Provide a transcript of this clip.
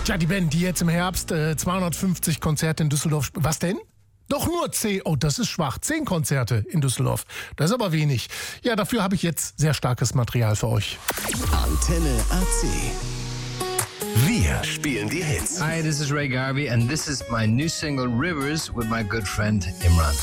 Tja, die Band, die jetzt im Herbst 250 Konzerte in Düsseldorf... Was denn? Doch nur 10. Oh, das ist schwach. 10 Konzerte in Düsseldorf. Das ist aber wenig. Ja, dafür habe ich jetzt sehr starkes Material für euch. Antenne AC. Wir spielen die Hits. Hi, this is Ray Garvey and this is my new single Rivers with my good friend Imran.